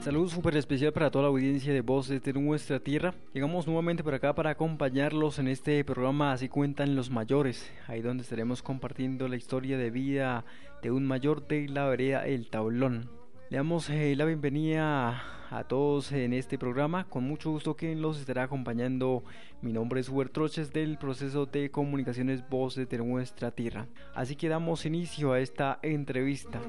Saludos súper especial para toda la audiencia de Voces de Nuestra Tierra. Llegamos nuevamente por acá para acompañarlos en este programa Así Cuentan los Mayores, ahí donde estaremos compartiendo la historia de vida de un mayor de la vereda El Tablón. Le damos la bienvenida a todos en este programa, con mucho gusto que los estará acompañando. Mi nombre es Hubert Troches del proceso de comunicaciones Voces de Nuestra Tierra. Así que damos inicio a esta entrevista.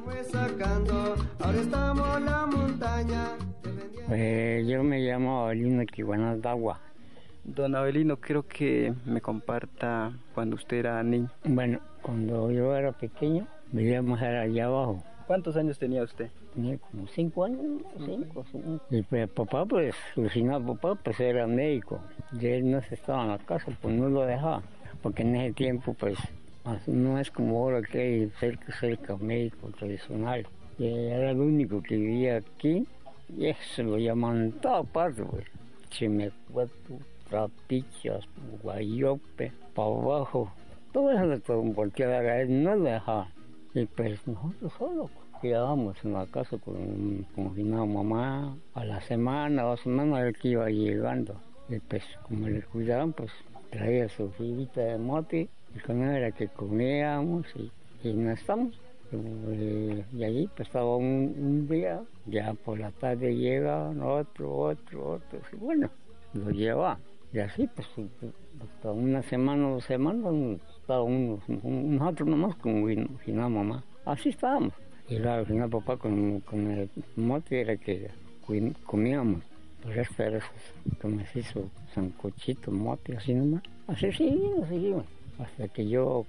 Yo me llamo Avelino Quibuanas Dagua. Don Avelino, quiero que me comparta cuando usted era niño. Bueno, cuando yo era pequeño, vivíamos allá abajo. ¿Cuántos años tenía usted? Tenía como 5 años, 5. Y pues papá, pues, papá, pues era médico. Y él no estaba en la casa, pues no lo dejaba. Porque en ese tiempo, pues, no es como ahora que hay cerca médico tradicional. Y era el único que vivía aquí, y eso lo llaman toda parte, pues. Chimecueto, Trapichas, Guayope, para abajo. Todo eso lo volteaba a él, no lo dejaba. Y pues nosotros solo quedábamos en la casa con una mamá a la semana, 2 semanas el que iba llegando. Y pues como le cuidaban, pues traía su fibita de mote y con él era que comíamos y no estamos. Y allí pues estaba un día, ya por la tarde llegaban otro, y bueno, lo llevaba. Y así pues hasta una semana, 2 semanas, estábamos nosotros nomás con una mamá. Así estábamos. Y al final papá con el mote era que comíamos. Por eso era como se hizo sancochito, mote, así nomás. Así seguimos. Hasta que yo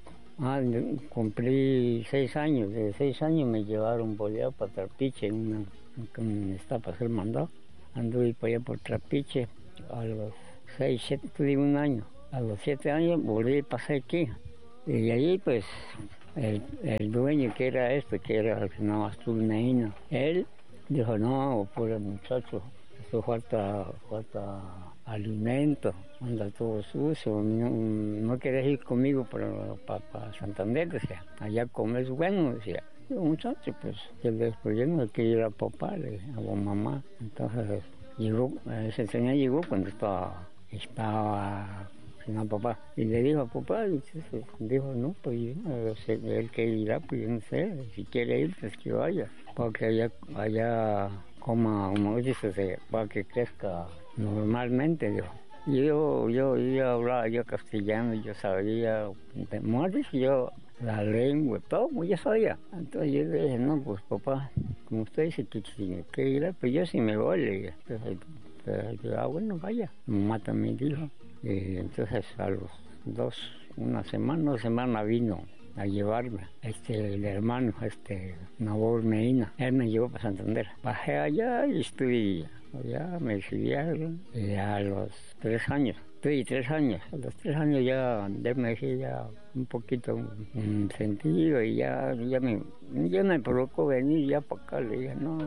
cumplí 6 años. De 6 años me llevaron boleado para Trapiche, estaba para hacer mandado. Anduve para allá por Trapiche a los 6, 7, tuve 1 año. A los 7 años volví a pasar aquí. Y allí pues el dueño que era al final Astulneino, él dijo, no, pobre muchacho, esto falta alimento, anda todo sucio, no quieres ir conmigo para Santander, decía, allá comes bueno, decía. Digo, muchacho, pues después yo no quería ir a papá, le dije, a mamá. Entonces llegó, ese señor llegó cuando estaba sin a papá, y le dijo a papá, y dijo, no, pues él que irá, pues yo no sé, si quiere ir, pues que vaya, porque allá coma, como dice, para que crezca normalmente, dijo. Yo hablaba castellano, yo sabía de modos, yo la lengua, todo, yo sabía. Entonces yo le dije, no, pues papá, como usted dice que tiene que ir, pues yo sí me voy, le dije. Entonces yo, bueno, vaya. Mamá también dijo. Y entonces a los 2 semanas vino a llevarme el hermano, Nabor Medina. Él me llevó para Santander. Bajé allá y estuve allá, me recibieron. Y a los 3 años, estuve 3 años. A los 3 años ya me decía ya un poquito un sentido y ya me provocó venir ya para acá. Le dije, no,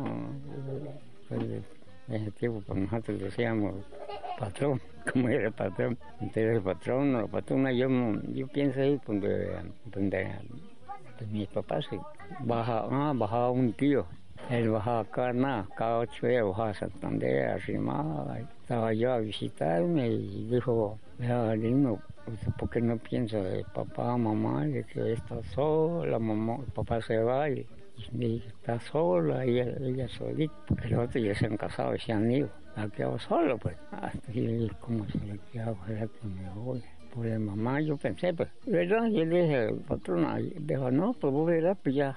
en ese tiempo pues nosotros decíamos patrón, como era el patrón. Entonces el patrón o la patrona, yo pienso ahí donde mis papás bajaba un tío. Él bajaba cada 8 días bajaba a Santander, arrimaba. Estaba yo a visitarme y dijo, mira, Lino, ¿por qué no piensa de papá, mamá? De que está sola, mamá, papá se va y está sola, ella solita, porque los otros ya se han casado y se han ido. Ha quedado solo, pues. Y como se le quedó, era que me voy. Pues mamá, yo pensé, pues, ¿verdad? Yo le dije, patrona, dijo, no, pues vos verás, pues ya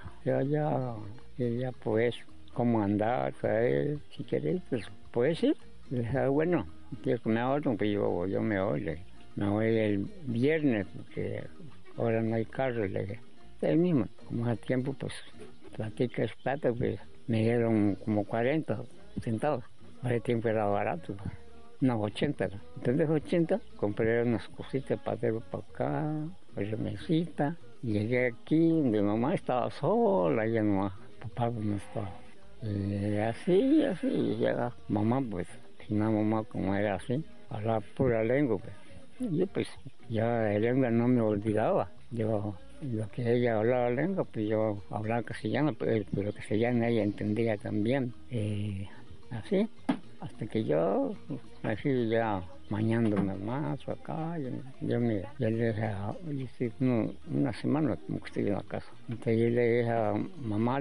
pues, cómo andar, traer, si querés, pues, puedes ir. Le dije, bueno, quiero que me haga pues yo me voy. Me voy el viernes, porque ahora no hay carro, le dije. El mismo, como hace tiempo, pues, platica es plata, pues, me dieron como 40 centavos. Hace tiempo era barato, pues. No, 80. Entonces 80, compré unas cositas para hacer para acá, pues mesita. Llegué aquí, mi mamá estaba sola, ya no, papá no estaba. Y así, llega mamá, pues, una mamá como era así, hablaba pura lengua, pues. Yo pues, ya la lengua no me olvidaba. Yo, lo que ella hablaba lengua, pues yo hablaba castellano, pero castellano ella entendía también. así, hasta que yo me fui ya mañándome más acá, yo le dije, yo estoy una semana como que estoy en la casa. Entonces yo le dije a mamá,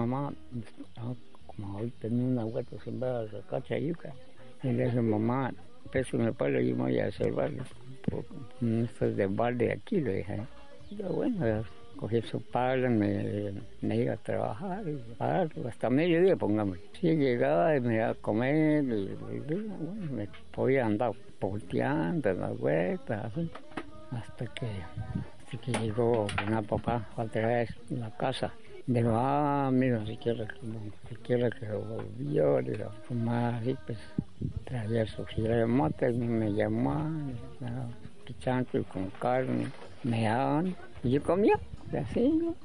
como hoy tenía una huerta sembrada de cachayuca, y le dije, mamá, pésame el palo, yo me voy a hacer balde, esto es de balde aquí, le dije. Yo bueno, cogí su palo, me iba a trabajar, hasta mediodía, pongamos. Sí, llegaba y me iba a comer, bueno, me podía andar volteando en las vueltas, así, hasta que llegó una papá otra vez a la casa. Digo, mira, si quiere que volvió, digo, fumar así, pues traía su gira de moto y me llamó, pichantes con carne, me daban, y yo comía. Así, ¿no?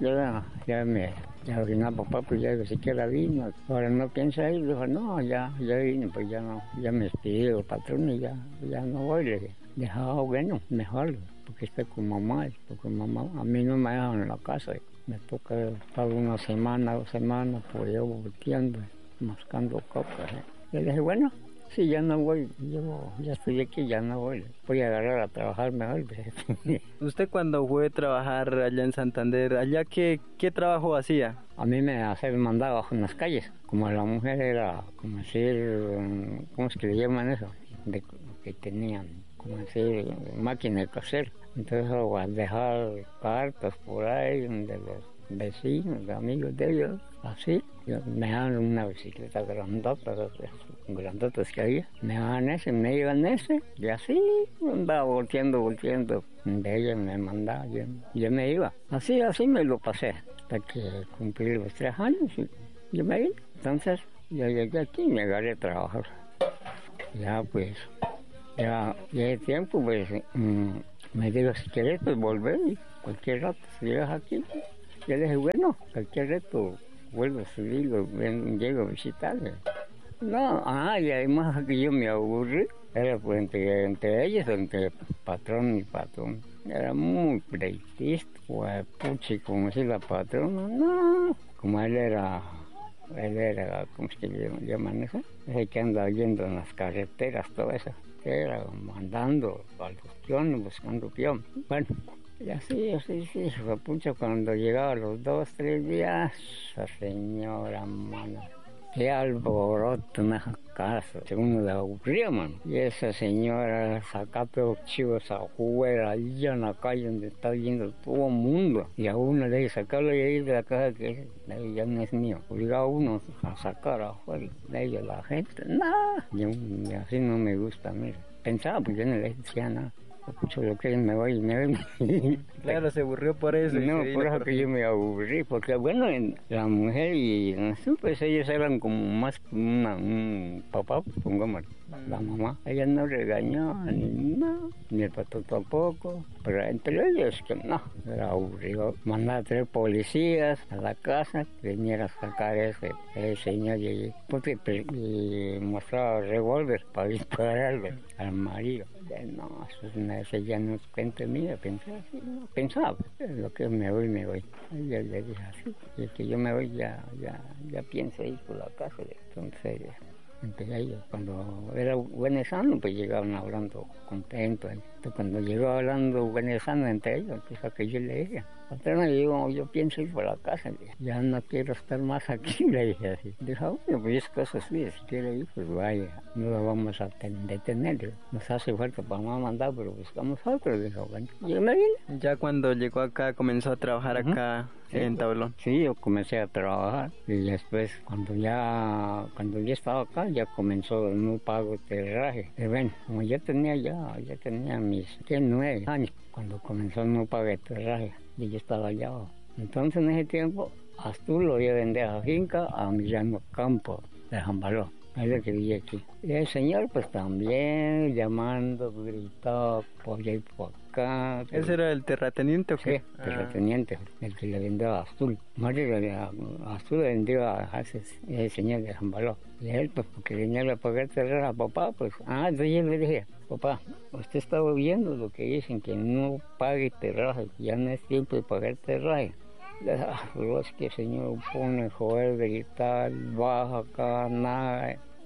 Ya vino papá, pues ya siquiera vino. Ahora no piensa ir, dijo, no, ya vino, pues ya no, ya me despidió el patrón y ya no voy. Le dije, bueno, mejor, porque estoy con mamá, porque mamá, a mí no me dejan en la casa. Me toca estar una semana, 2 semanas, por yo volteando, mascando copas. Le dije, bueno, sí, ya no voy, yo ya estoy aquí, ya no voy a agarrar a trabajar mejor. ¿Usted cuando fue a trabajar allá en Santander, allá qué trabajo hacía? A mí me mandaba en las calles, como la mujer era, como decir, ¿cómo es que le llaman eso? Que tenían, como decir, máquina de coser. Entonces, al dejar cartas por ahí de los vecinos, de amigos de ellos, así, me daban una bicicleta grandotas que había, me daban ese, me iban ese, y así andaba volteando, de ella me mandaba, yo me iba, así me lo pasé, hasta que cumplí los 3 años y yo me iba. Entonces, yo llegué aquí y me agarré a trabajar. Ya pues, ya el tiempo, pues, me dijo, si quieres, pues volver, y cualquier rato, si llegas aquí, yo le dije, bueno, cualquier rato vuelvo a subirlo, llego a visitarle. No, y además que yo me aburrí, era pues entre ellos, entre patrón y patrón. Era muy pleitista, puchi, como decía la patrona, no, como él era, ¿cómo es que le llaman eso? Ese que anda yendo en las carreteras, todo eso, que era mandando a los piones, buscando peón. Bueno, y así, pucha, cuando llegaba a los 2, 3 días, esa señora, mano, qué alboroto en esa casa, uno le aburría, mano. Y esa señora sacaba los chivos afuera, allí en la calle donde está yendo todo el mundo. Y a uno le dije, sacarlo de ahí de la casa, que ya no es mío. Obligaba a uno a sacar afuera. De ella la gente, nada. Y así no me gusta, mira. Pensaba, pues yo no le decía nada. Mucho lo que me voy. Claro, se aburrió por eso. No, por eso que yo me aburrí, porque bueno, la mujer y pues ellos eran como más un papá, pongamos, la mamá. Ella no regañó, ni el patrón tampoco, pero entre ellos que no, era aburrido. Mandaba a 3 policías a la casa, que viniera a sacar ese señor y mostraba revólver para dispararle al marido. No, eso ya no es cuenta mía, pensaba, lo que me voy. Y yo le dije así, y que yo me voy ya pienso ir por la casa. Entonces ellos, cuando era venezolano, pues llegaban hablando contentos. Entonces cuando llegó hablando venezolano entre ellos, pues que yo le dije, patrona, yo pienso ir por la casa, ya no quiero estar más aquí, le dije así. Dijo, bueno, pues es cosa suya, si quiere ir, pues vaya, no lo vamos a detener, nos hace falta para no mandar, pero buscamos otro. Dijo, bueno, yo me vine. Ya cuando llegó acá, comenzó a trabajar acá en Tablón. Sí, yo comencé a trabajar y después cuando ya estaba acá, ya comenzó el no pago de herraje. Y bueno, como ya tenía mis 9 años cuando comenzó el no pago de herraje. Y yo estaba allá abajo. Entonces en ese tiempo, Astulo yo vendía a finca a Millano Campo de Jambaló. Es lo que vi aquí. Y el señor pues también llamando, gritaba por allá y por acá. ¿Ese era el terrateniente o qué? Sí, terrateniente, el que le vendió a Astul. Astul le vendió a ese señor de Jambaló. Y él pues porque venía a pagar terreno a papá, pues, entonces yo le dije, papá, usted está viendo lo que dicen, que no pague terraje, ya no es tiempo de pagar terraje. Pero es que el señor pone joder, gritar, baja acá, nada.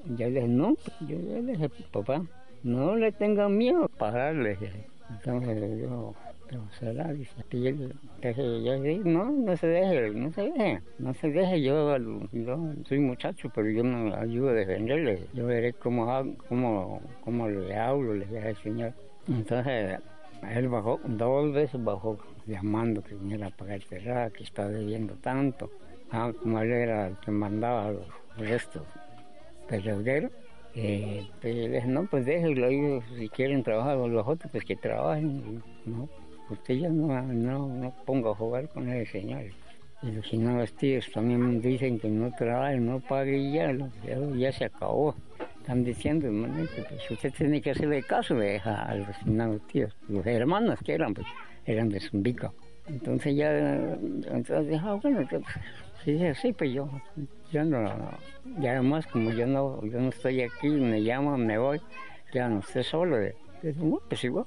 Yo le dije, no, yo le dije, papá, no le tenga miedo a pagarle. Entonces yo, pero será, dice, y yo dije, no, no se deje, no se deje, yo soy muchacho, pero yo me ayudo a defenderle, yo veré cómo le hablo, le dije al señor. Entonces él bajó, 2 veces bajó, llamando que viniera a pagar terraza, que estaba debiendo tanto. Como él era el que mandaba los restos petroleros, pues yo le dije, no, pues déjenlo, ellos si quieren trabajar los otros, pues que trabajen, no, usted ya no ponga a jugar con ese señor. Y los finados tíos también dicen que no trabajen, no paguen ya se acabó. Están diciendo, que pues usted tiene que hacerle caso a los finados tíos. Los hermanos que eran, pues, eran de Zumbica. Entonces dije, bueno, entonces, sí, sí, pues yo no, ya además como yo no estoy aquí, me llaman, me voy, ya no estoy solo. No, pues igual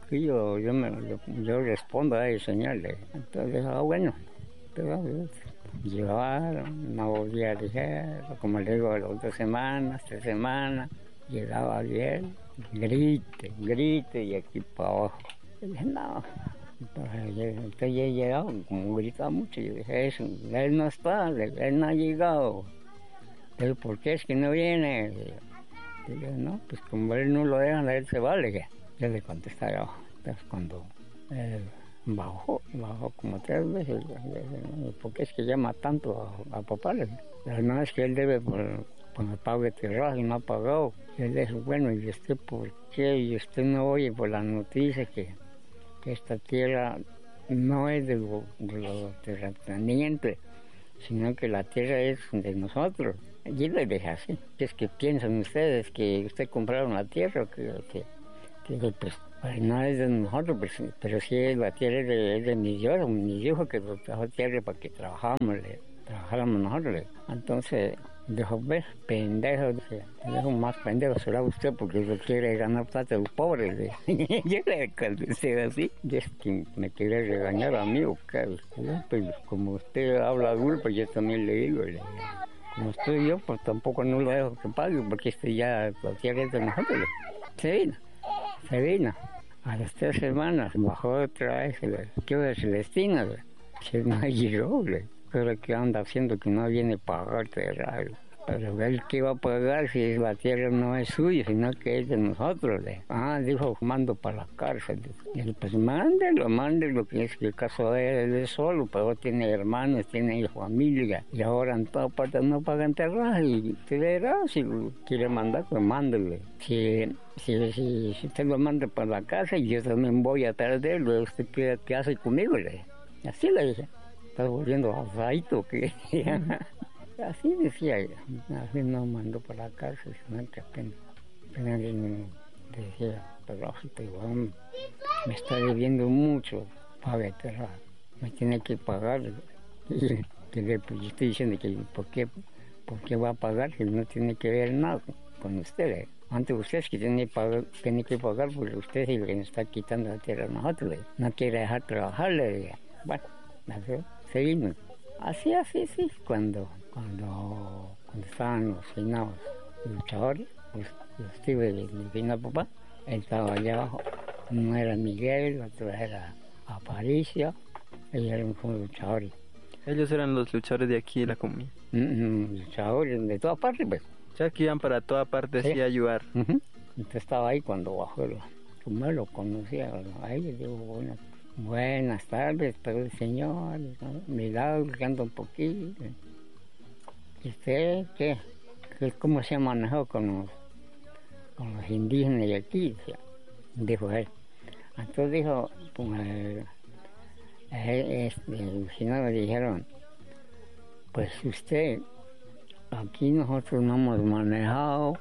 yo respondo a ese señor. Entonces, bueno, llevaron, no volví a dejar, como le digo, 2 semanas, 3 semanas, llegaba bien, grite y aquí para abajo. Y dije, no. Entonces ya he llegado, como gritaba mucho, yo dije, él no está, él no ha llegado. Pero ¿por qué es que no viene? Y yo, no, pues como él no lo dejan, él se va, le dije. Yo le contesté abajo. Entonces cuando él bajó como 3 veces, ¿por qué es que llama tanto a papá? La verdad es que él debe por el pago de tierra y no ha pagado. Y él dijo, bueno, ¿y usted por qué? ¿Y usted no oye por la noticia que esta tierra no es de los terratenientes, sino que la tierra es de nosotros? Yo le dije así. Es que piensan ustedes que usted compraron la tierra, que pues no es de nosotros, pero sí la tierra es de mis hijos que nos trajo tierra para que trabajáramos nosotros. Entonces dijo, ves, pendejo, dijo, más pendejo será usted porque usted quiere ganar plata de los pobres. Yo le contesté así, y es que me quiere regañar a mí, pues como usted habla duro, pues yo también le digo, como estoy yo, pues tampoco no lo dejo que pague, porque ya la tierra es de nosotros. Se vino. A las 3 semanas bajó otra vez, ¿qué de Celestina? Que no llegó, pero que anda haciendo que no viene a pagar terra. Pero él que va a pagar si la tierra no es suya, sino que es de nosotros. Dijo, mando para la cárcel. Y él, pues mándelo, que es que el caso de él es solo, pero tiene hermanos, tiene familia, y ahora en todas partes no pagan terra, y usted verá, si quiere mandar, pues mándele. Si usted lo manda para la casa, yo también voy atrás de él, ¿usted qué hace conmigo? Así le dije. Estás volviendo asadito, que así decía ella. Así no mandó para la cárcel, sino que apenas decía, pero igual me está debiendo mucho, pague terra, me tiene que pagar. Y pues yo estoy diciendo que ¿por qué va a pagar si no tiene que ver nada con ustedes? Antes ustedes que tienen que pagar porque usted es el que nos está quitando la tierra a nosotros. No quiere dejar trabajarle. Bueno, seguimos. Así, sí. Cuando estaban los finados luchadores, los tíos de mi final papá, él estaba allá abajo. Uno era Miguel, otro era Aparicio, ellos eran como luchadores. Ellos eran los luchadores de aquí de la comunidad. Luchadores de todas partes, pues. Ya que iban para todas partes y ayudar. Entonces estaba ahí cuando bajó, como él lo conocía, a él le digo, buenas tardes, pero el señor, milagro, que anda un poquito. ¿Y usted qué? ¿Cómo se ha manejado con los indígenas de aquí? Dijo él. Entonces dijo, pues, si no le dijeron, pues usted, aquí nosotros no hemos manejado,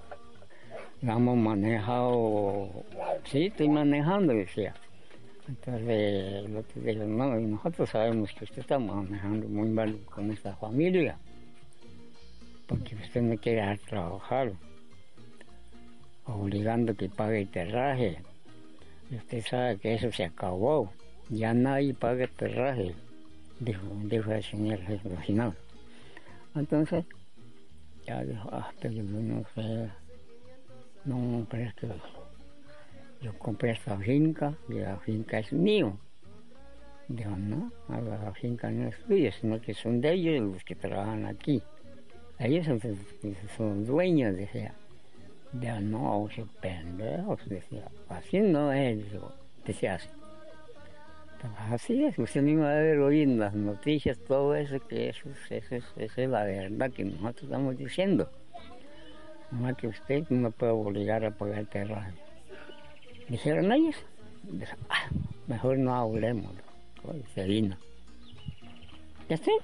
sí, estoy manejando, decía. Entonces el otro dijo, no, nosotros sabemos que usted está manejando muy mal con esta familia, porque usted no quiere dejar trabajar, obligando que pague el terraje. Y usted sabe que eso se acabó, ya nadie paga el terraje, dijo el señor regional. Entonces Ya dijo, pero yo no sé, no, pero es que yo compré esta finca y la finca es mío. Dijo, no, la finca no es tuya, sino que son de ellos los que trabajan aquí. Ellos son dueños, decía. Dijo, no, soy pendejos, decía. Así no es, decía así. Pero así es, usted mismo debe haber oído en las noticias todo eso, que eso es la verdad que nosotros estamos diciendo. No que usted no puede obligar a pagar terreno. Dijeron ellos, dijo, mejor no hablemos, se vino. Ya está.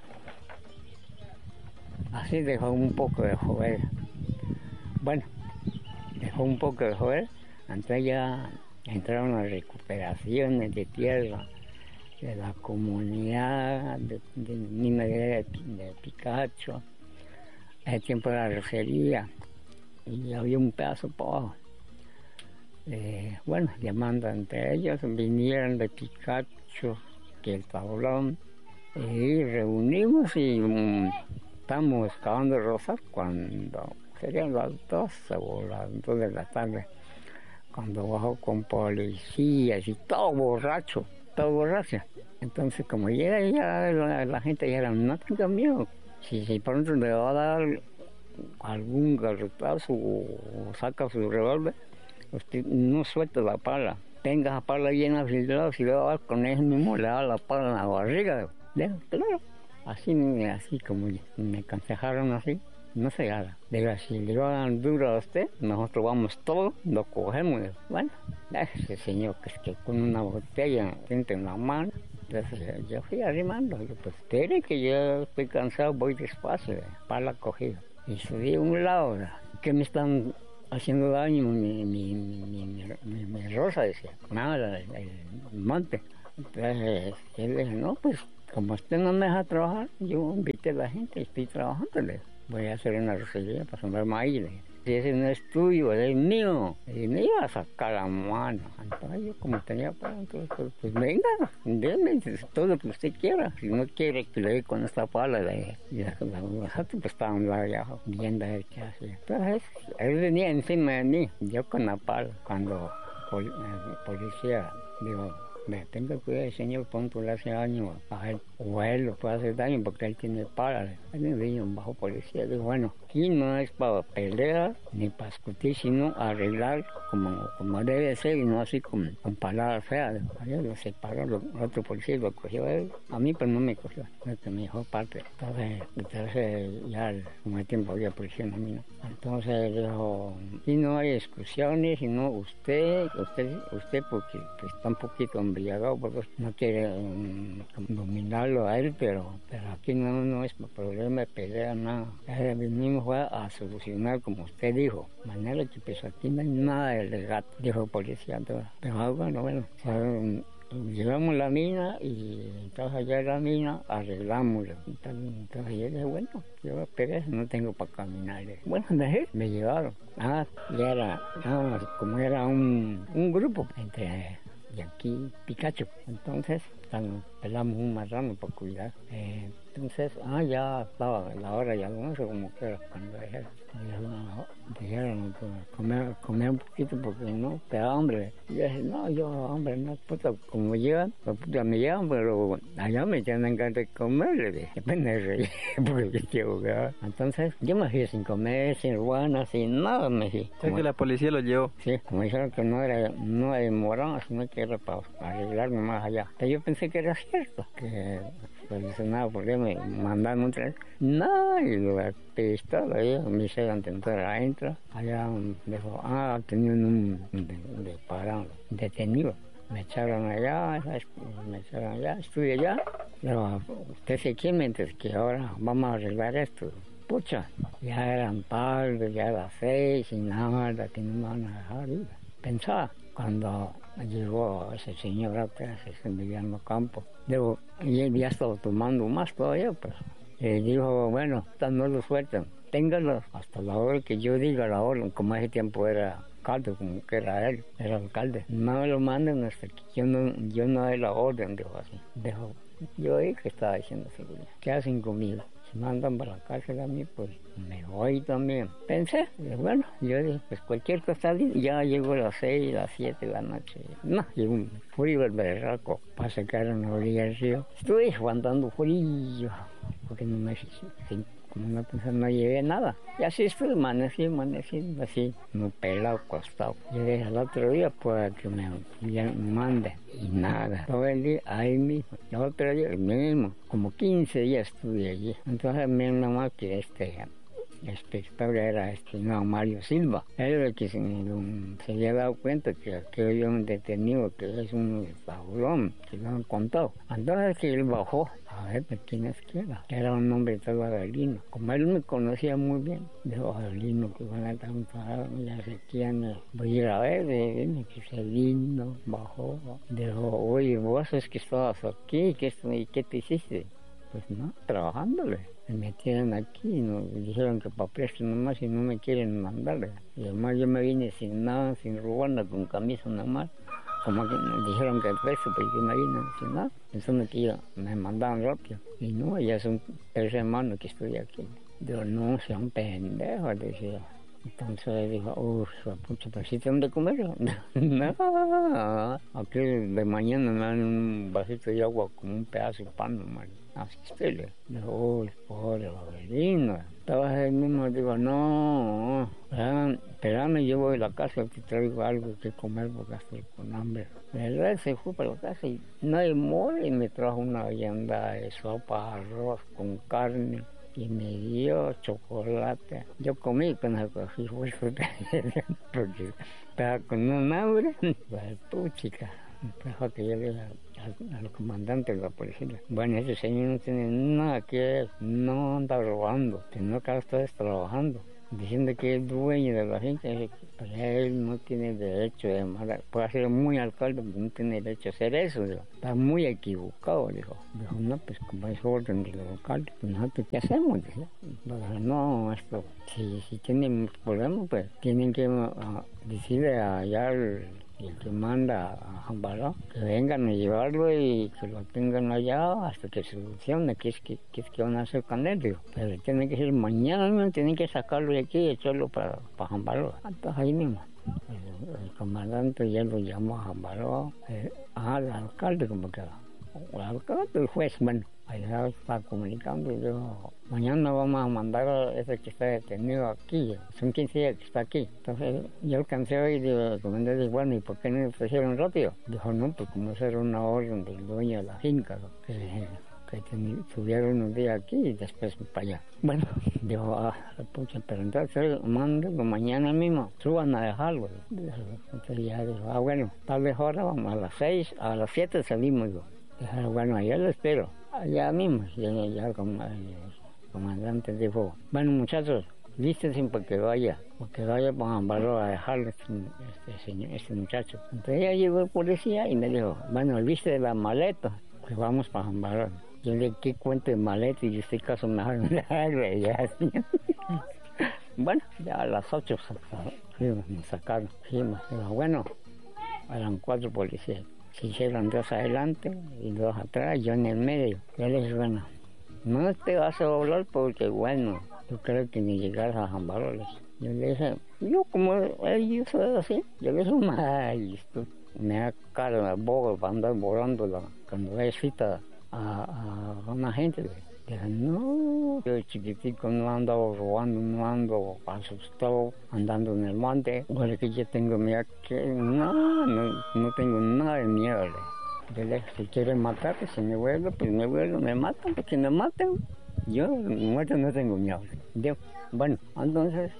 Así dejó un poco de joder. Bueno, dejó un poco de joder, entonces ya entraron las recuperaciones de tierra de la comunidad, de Picacho. Ese tiempo era rocería y había un pedazo por abajo. Bueno, llamando entre ellos, vinieron de Picacho, que el tablón, y reunimos y estamos cavando rosas cuando serían las 12 o las 2 de la tarde, cuando bajó con policías y todo borracho. Entonces, como llega ya la gente ya no tenga miedo, si pronto le va a dar algún garrotazo o saca su revólver, usted no suelta la pala, tenga la pala bien afilada, si le va a dar con eso mismo, le da la pala en la barriga. Claro, así como me aconsejaron así, no se haga. Diga, si le van duro a usted, nosotros vamos todos, lo cogemos. Bueno, ese señor que es que con una botella frente en la mano. Entonces yo fui arrimando, yo, pues espere que yo estoy cansado, voy despacio, pala cogida. Y subí a un lado, que me están haciendo daño mi rosa, decía, nada, el monte. Entonces él dijo, no, pues como usted no me deja trabajar, yo invité a la gente, estoy trabajando, voy a hacer una rosería para sembrar maíz. Si ese no es tuyo, es mío. Y me iba a sacar la mano. Entonces yo como tenía para, entonces, pues venga, déme todo lo que usted quiera. Si no quiere que le dé con esta pala, nosotros pues estábamos allá viendo a ver qué hacía. Entonces él venía encima de mí, yo con la pala. Cuando el policía digo, me tengo cuidado, señor, pronto le hace daño a él, o a él lo puede hacer daño porque él tiene pala. Él me vino bajo policía, dijo, bueno, aquí no es para pelear ni para discutir, sino arreglar como debe ser y no así con palabras feas. Allá lo separó, el otro policía lo cogió a él, a mí pero no me cogió, me dejó parte. Entonces ya como el tiempo había policía en mí, ¿no? Entonces dijo, aquí no hay discusiones, sino usted porque pues, está un poquito embriagado porque no quiere dominarlo a él, pero aquí no es problema de pelea, nada. Venimos a solucionar como usted dijo, de manera que pues aquí no hay nada de legal, dijo el policía. Pero bueno, llegamos a la mina y entonces allá en la mina arreglamos. Entonces yo dije, bueno, yo pereza, no tengo para caminar. Bueno, me llevaron. Como era un grupo entre Yankee, Picacho. Entonces pelamos un marrano para cuidar. Entonces, ya estaba la hora ya no sé cómo que era cuando dijeron comer un poquito porque no, te da hambre. Y yo dije, no, hambre, no, puta, como llegan, puta, me llevan, pero allá me tienen ganas de comer, le dije, me reí, porque llevo, ¿verdad? Entonces, yo me fui sin comer, sin ruana, sin nada, me fui. Sé que la policía lo llevó. Sí, como dijeron que no era morón, sino que era para arreglarme más allá. Pero yo pensé que era cierto, que solucionaba problema y mandaron otra vez. No, y la pistola, me hicieron tentar adentro. Allá dijo, tenían un detenido. Me echaron allá, estuve allá. Pero usted se quiere, mientras que ahora vamos a arreglar esto. Pucha, ya eran tarde, ya era 6 y nada, que no me van a dejar ir. Pensaba, cuando llegó ese señor atrás, ese vivía en los campos, digo, y él ya estaba tomando más todavía, pues. Y dijo, bueno, no lo sueltan, ténganlo hasta la hora que yo diga la hora, como ese tiempo era alcalde, como que era él, era alcalde. No me lo manden hasta que yo no doy la orden, dijo así. Dijo, yo oí que estaba diciendo seguridad, ¿qué hacen conmigo? si mandan para la cárcel a mí, pues me voy también. Pensé, bueno, yo dije, pues cualquier cosa, ya llegó a las 6, las 7 de la noche. No, y un frío el berraco para sacar en la orilla del río. Estuve aguantando frío, porque no me como no pensé, no llevé nada. Y así estuve, amanecí, así, no pelado, acostado. Y dije al otro día, pues que me mande. Y nada, todo el día ahí mismo. El otro día mismo, como 15 días estuve allí. Entonces mi mamá que inspector era no, Mario Silva. Él era el que se había dado cuenta que aquí había un detenido que es un fabulón, que lo han contado. Entonces que él bajó a ver de quién es que era un hombre todo Adelino. Como él me conocía muy bien, dijo Adelino que van a estar un parado, ya sé quién, voy a ir a ver, que se lindo, bajó. Dijo, oye, vos es que estabas aquí, ¿y qué te hiciste? Pues no, trabajándole. Me metieron aquí, me dijeron que para presto nomás y no me quieren mandar. Y además yo me vine sin nada, sin ruana, con camisa nomás. Como que me dijeron que presto, pero yo me vine sin nada, pensando que yo me mandaban rápido. Y no, ya son 3 semanas que estoy aquí. Digo, no, sean pendejos, decía. Entonces dijo, uff, pucha, pero si tengo de comer. No, aquí de mañana me dan un vasito de agua con un pedazo de pan nomás. Así espere. Digo, uy, pobre Avelino. Estaba ahí mismo, digo, no, espérame, yo voy a la casa, te traigo algo que comer porque estoy con hambre. El se fue para la casa y no hay mole y me trajo una vianda de sopa, arroz con carne. Y me dio chocolate. Yo comí con el cogí fuerte porque estaba con un hambre. Pues puchica, dejó que yo le diga al comandante de la policía. Bueno, ese señor no tiene nada que ver, no anda robando, sino que está trabajando. Diciendo que es dueño de la gente, pero él no tiene derecho de mandar. Puede ser muy alcalde, pero no tiene derecho a hacer eso. Dijo. Está muy equivocado, dijo. Dijo, no, pues como es orden del alcalde, pues nosotros qué hacemos. Dijo, no, esto, si tienen problemas, pues tienen que decirle allá el que manda a Jambalá, que vengan a llevarlo y que lo tengan allá hasta que se solucione qué es que van a hacer con él, digo. Pero tiene que ser mañana, tienen que sacarlo de aquí y echarlo para Jambalá. Entonces ahí mismo. El comandante ya lo llamó a Jambalá, al alcalde como que el alcalde, el juez, bueno. Allá está comunicando y dijo, mañana vamos a mandar a ese que está detenido aquí, son 15 días que está aquí. Entonces yo alcancé a ir y el comandante dijo, bueno, ¿y por qué no lo pusieron rápido? Dijo, no, pues como eso era una orden del dueño de la finca, ¿no? que estuvieron unos días aquí y después para allá. Bueno, dijo, pucha, pero entonces mándenlo mañana mismo, suban a dejarlo. Entonces ya dijo, bueno, tal vez ahora vamos a las 6, a las 7 salimos. Dijo, bueno, allá lo espero. Allá mismo, ya como el comandante dijo, bueno muchachos, vístense porque vaya para Jambalá a dejarle este muchacho. Entonces ya llegó el policía y me dijo, bueno, viste de la maleta, que vamos para Jambalá. Yo le dije, ¿qué cuento de maleta? Y este caso mejor me dejarle ya. Bueno, ya a las 8 me sacaron, fuimos. Digo, bueno, eran 4 policías. Se hicieron 2 adelante y 2 atrás, yo en el medio. Yo les dije, bueno, no te vas a doblar porque, bueno, yo creo que ni llegas a Jambalá. Yo le dije, yo como yo soy así, yo le dije, ay, esto me da cara la boca para andar volando cuando es cita a una gente. Dije, no, yo chiquitico no ando robando, no ando asustado, andando en el monte. Ahora que yo tengo miedo, que no tengo nada de miedo. Yo le dije, si quieren matarme, si me vuelvo, pues me matan, porque me matan. Yo, muerto, no tengo miedo. Yo, bueno, entonces,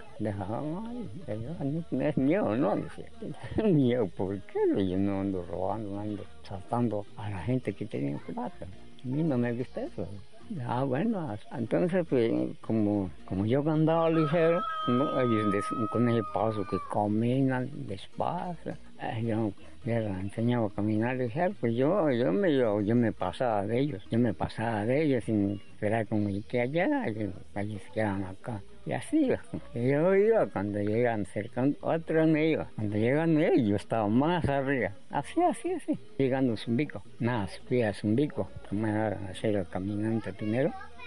no es miedo, ¿no? Decía, miedo, ¿por qué? Yo no ando robando, no ando saltando a la gente que tiene plata. A mí no me gusta eso. Bueno, entonces pues como yo andaba ligero, ¿no? Ellos con ese paso que caminan despacio, yo les enseñaba a caminar ligero, pues yo me pasaba de ellos sin esperar como que allá, ellos se quedan acá. Y así, yo iba cuando llegan cerca, otro me iba. Cuando llegan ellos, yo estaba más arriba. Así. Llegando a Zumbico. Nada, fui a Zumbico. Me a hacer el caminante primero.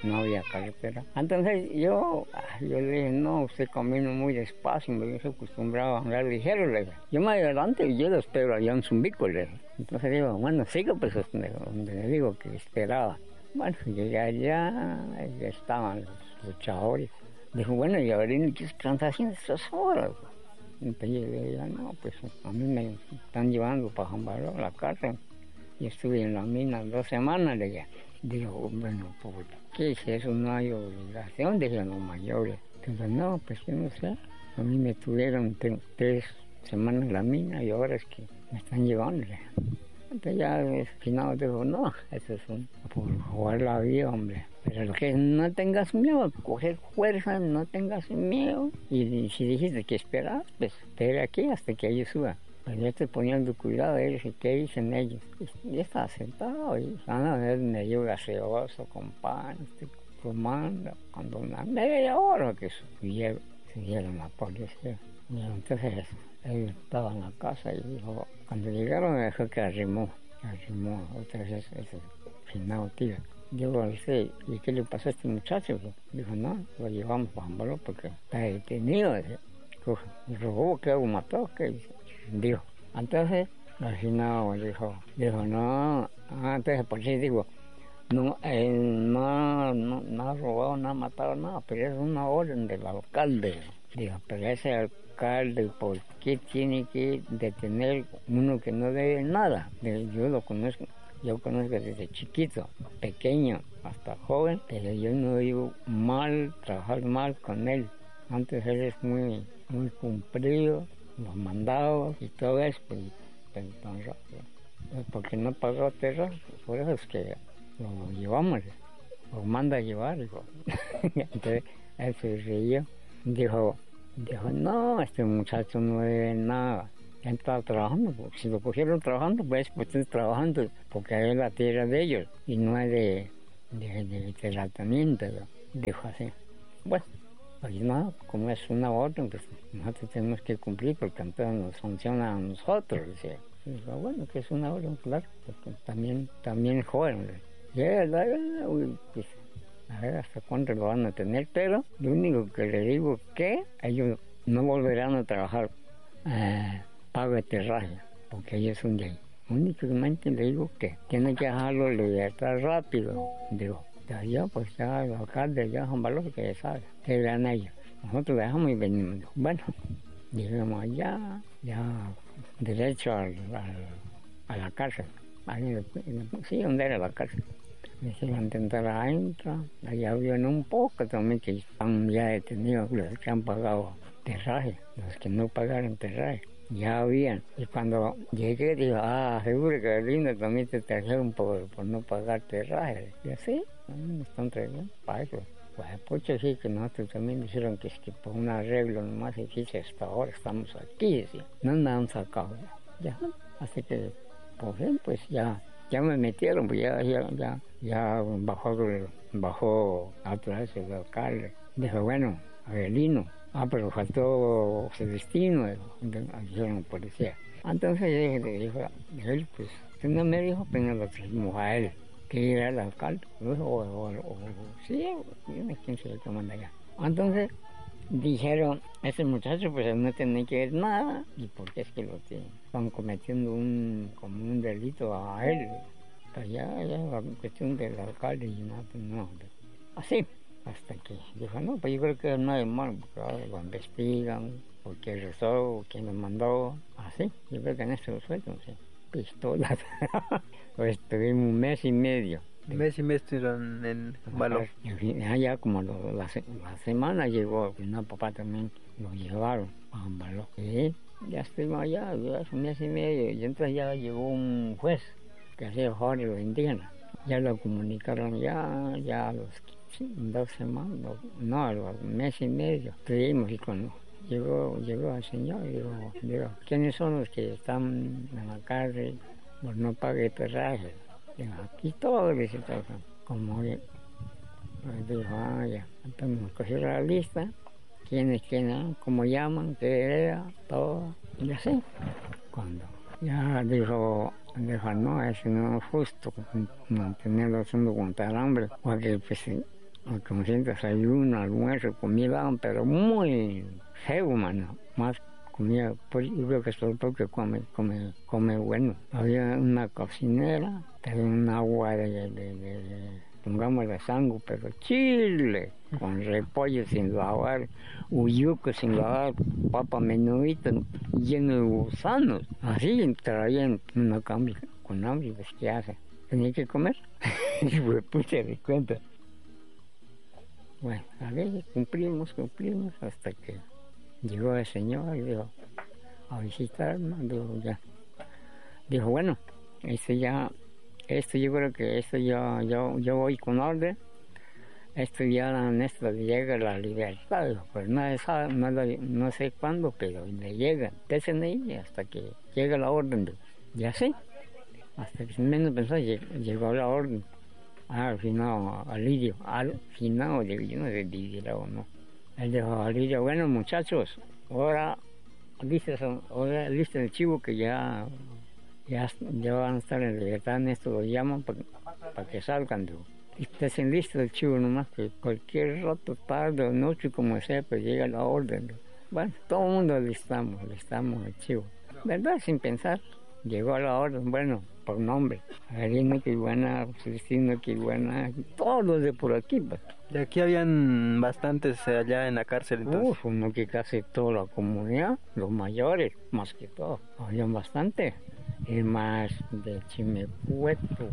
no había carretera. Entonces yo le dije, no, usted camina muy despacio, me dije acostumbrado a andar ligero, le dije. Yo me adelante y yo lo espero allá en Zumbico, le dije. Entonces digo, bueno, siga pues donde le digo que esperaba. Bueno, llegué allá, ya estaban los luchadores. Dijo, bueno, y ahora ¿qué están haciendo estas horas? Entonces yo le dije, no, pues a mí me están llevando para Jambaró la cárcel. Y estuve en la mina 2 semanas, le dije. Digo, bueno, ¿por qué? Si eso no hay obligación, dije los mayores. Entonces, no, pues yo no sé. A mí me tuvieron 3 semanas en la mina y ahora es que me están llevando. Entonces ya al final digo, no, eso es por jugar la vida, hombre. Pero lo que es, no tengas miedo, coger fuerza, no tengas miedo. Y si dijiste que esperas, pues espera aquí hasta que ellos suban. Pues yo estoy poniendo cuidado, ellos, ¿qué dicen ellos? Yo estaba sentado y medio gaseoso con pan, fumando, cuando una media hora que subieron la policía. Y entonces él estaba en la casa y dijo, cuando llegaron me dejó que arrimó otra vez ese final, tío. Digo, ¿y qué le pasó a este muchacho? Dijo, no, lo llevamos para Jambaró porque está detenido. Robó, que algo mató, que dijo. Entonces, al final dijo, no, entonces por eso digo, no, no ha robado, no ha matado nada, pero es una orden del alcalde. Digo, pero ese alcalde, ¿por qué tiene que detener uno que no debe nada? Yo lo conozco. Yo conozco desde chiquito, pequeño, hasta joven, pero yo no digo trabajar mal con él. Antes él es muy cumplido, los mandados y todo eso, pues, porque no pagó tierra, por eso es que lo llevamos, lo manda a llevar. Dijo. Entonces él se rió, dijo, no, este muchacho no debe nada. Él estaba trabajando, porque si lo cogieron trabajando, pues están trabajando, porque es la tierra de ellos y no es de tratamiento, dijo así. Bueno, pues nada, como es una orden, pues nosotros tenemos que cumplir porque entonces nos funciona a nosotros, decía. Dijo, bueno, que es una orden, claro, porque también joven. Y pues, a ver hasta cuándo lo van a tener, pero lo único que le digo que ellos no volverán a trabajar. Pago de terraje, porque ellos son de ahí. Únicamente le digo que tiene que dejarlo libertad rápido. Digo, de allá, pues ya el alcalde ya Jambaró, que ya sabe, que vean ellos. Nosotros dejamos y venimos. Bueno, llegamos allá, ya derecho a la cárcel. Ahí, sí, donde era la cárcel. Me hicieron intentar adentro, allá habían un poco también que están ya detenidos, los que han pagado terraje, los que no pagaron terraje. Ya habían. Y cuando llegué, digo, seguro que lindo también te trajeron por no pagar terraje. Y así, me están trayendo para eso. Pues, pucha, sí, que nosotros también dijeron que es que por un arreglo nomás difícil hasta ahora estamos aquí, decía. No nos han sacado. Ya, así que, por fin, pues ya me metieron, pues ya bajó otra vez el alcalde. Dijo, bueno, Avelino. Pero faltó Celestino, dijeron la policía. Entonces le dijo, él, pues, usted no me dijo, pero lo trajimos a él, que era el alcalde. Sí, quién se lo manda allá. Entonces dijeron, ese muchacho pues no tiene que ver nada, y porque es que lo están cometiendo como un delito a él. Pues ya la cuestión del alcalde y nada, pues no. Así. Hasta que dijo, no, pues yo creo que no es malo, porque ahora lo investigan, porque rezó, quién lo mandó, así. Yo creo que en eso lo sueltan, sí. Pistolas. Pues estuvimos 1 mes y medio. 1 mes y medio estuvieron en Jambaró. Ya como la semana llegó, mi papá también lo llevaron a Jambaró. Y ya estuvimos allá, ya hace 1 mes y medio, y entonces ya llegó un juez que hacía jugar a los indígenas. Ya lo comunicaron ya a los 2 semanas, no, a los 1 mes y medio. Estuvimos y cuando llegó el señor y digo, ¿quiénes son los que están en la cárcel por no pagar terraje? Digo, aquí todos, dice todo. Como dijo, ya. Entonces nos cogieron la lista, quiénes, cómo llaman, qué era, todo, y así. Cuando ya dijo, no, eso no es justo mantenerlo haciendo aguantar hambre, porque pues como siempre desayuno, almuerzo, comida, pero muy feo, mano. Más comida, pues yo creo que es todo porque come bueno. Había una cocinera, tenía un agua pongamos de sangre, pero chile, con repollo sin lavar, uyuco sin lavar, papa menudita lleno de gusanos. Así traían una cambio, con hambre, pues ¿qué hace? Tenía que comer. Y pues puse de cuenta. Bueno, a ver, cumplimos, hasta que llegó el señor y dijo, a visitarnos, dijo, ya. Dijo, bueno, esto yo creo que esto yo voy con orden, esto ya en esto le llega la libertad, dijo, pues nadie sabe, no sé cuándo, pero le llega, déjenme ahí hasta que llega la orden, dijo. Ya sé, hasta que menos pensó, llegó la orden. Al final, Alirio, digo, yo no sé si dirá o no. Él dijo, Alirio, bueno muchachos, ahora listo el chivo que ya van a estar en libertad, en esto lo llaman para que salgan. Digo. Y estén listos el chivo nomás, que cualquier rato, tarde o noche, como sea, pues llega la orden. Digo. Bueno, todo el mundo listamos el chivo. ¿Verdad? Sin pensar. Llegó la orden, bueno, por nombre. Adelina Quilbuena, Cristina Quilbuena, todos los de por aquí. Pues. De aquí habían bastantes allá en la cárcel, entonces. Uno que casi toda la comunidad, los mayores, más que todo, habían bastante. Y más de Chimecueto,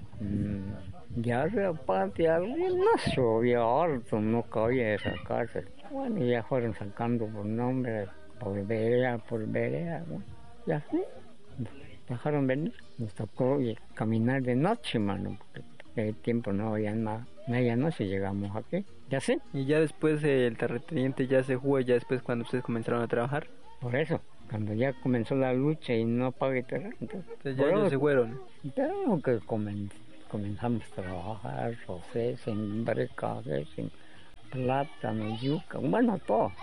ya aparte, no había harto, no cabía esa cárcel. Bueno, ya fueron sacando por nombre, por vereda, ¿no? Y así. Dejaron venir, nos tocó caminar de noche, mano, porque el tiempo no había nada, medianoche llegamos aquí, ya sé. Y ya después el terrateniente ya se fue, ya después cuando ustedes comenzaron a trabajar. Por eso, cuando ya comenzó la lucha y no pagué terreno, entonces ya ellos se fueron. Tengo que comenzamos a trabajar, rosé, sembré café, plátano, yuca, bueno, todo.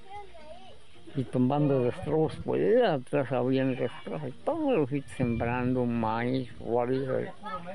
Y tomando destrozos, pues atrás habían destrozos, todos los sitios sembrando maíz, guarido,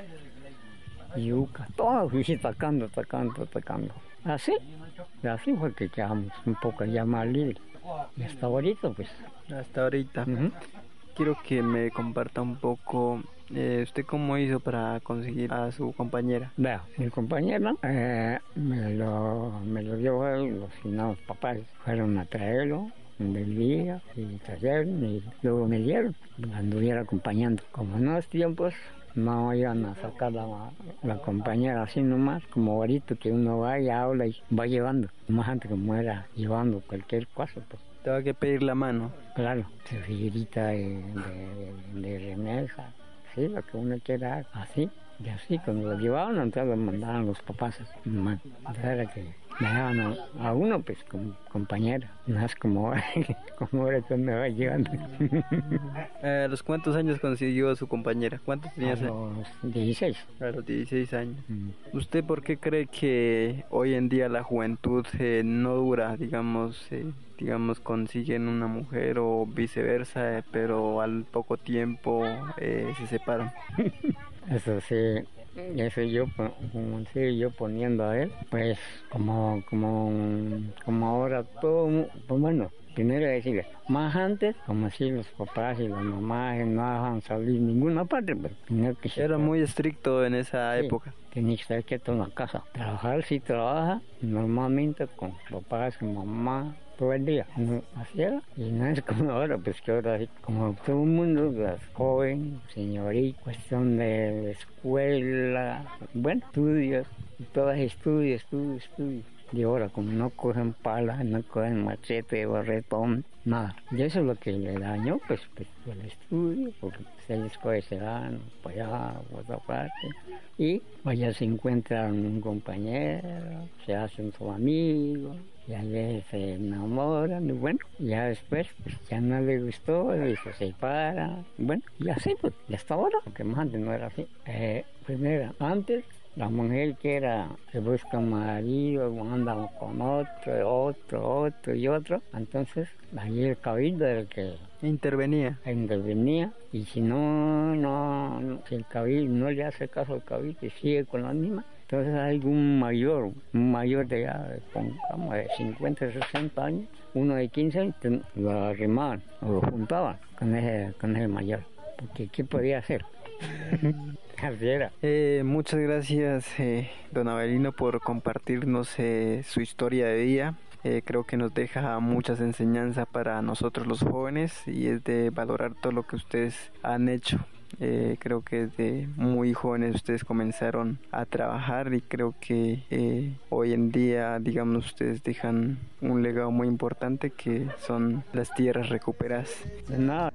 yuca, todos los sitios atacando. Así fue que quedamos un poco ya más libres. Y hasta ahorita, pues. Hasta ahorita. Quiero que me comparta un poco, ¿usted cómo hizo para conseguir a su compañera? Vea, mi compañera me lo dio él, los finados papás fueron a traerlo. Del día y trajeron y luego me dieron, me anduviera acompañando. Como en los tiempos no iban a sacar la compañera así nomás, como ahorita que uno va y habla y va llevando. Más antes como era llevando cualquier cosa, pues. Te va a que pedir la mano. Claro, su figurita de remesa, sí, lo que uno quiera, así. Y así, cuando lo llevaban, entonces lo mandaban los papás. Entonces era que me daban a uno, pues, como compañero. No es como ahora que me va llegando. ¿A los cuántos años consiguió a su compañera? ¿Cuántos tenías? A los 16. A los 16 años. ¿Usted por qué cree que hoy en día la juventud no dura, digamos, consiguen una mujer o viceversa, pero al poco tiempo se separan? Eso sí, yo poniendo a él, pues como ahora todo, pues bueno, primero decirle, más antes, como si los papás y las mamás no dejaban salir ninguna parte, pero tenía que ser. Era muy estricto en esa época. Tenía que estar quieto en la casa. Trabajar sí trabaja, normalmente con papás y mamá, todo el día. No, así era. Y no es como ahora, pues que ahora, como todo el mundo, las joven, señorita, cuestión de escuela, bueno, estudios, todas estudios. Y ahora, como no cogen pala, no cogen machete, barretón, nada. Y eso es lo que le dañó, pues el estudio, porque ellos se van para allá, por otra parte. Y allá se encuentran un compañero, se hacen su amigo, y allá se enamoran, y bueno, ya después, pues ya no le gustó, y se separa. Bueno, y así, pues, y hasta ahora, porque más antes no era así. Primero, antes, la mujer que busca marido, anda con otro, entonces ahí el cabildo era el que intervenía, y si si el cabildo no le hace caso al cabildo y sigue con la misma, Entonces hay un mayor de ya, pongamos, de 50, 60 años, uno de 15 lo arrimaban o lo juntaban con ese mayor, porque ¿qué podía hacer? Así era. Muchas gracias, don Avelino, por compartirnos su historia de vida. Creo que nos deja muchas enseñanzas para nosotros los jóvenes y es de valorar todo lo que ustedes han hecho. Creo que desde muy jóvenes ustedes comenzaron a trabajar y creo que hoy en día, digamos, ustedes dejan un legado muy importante que son las tierras recuperadas. De nada.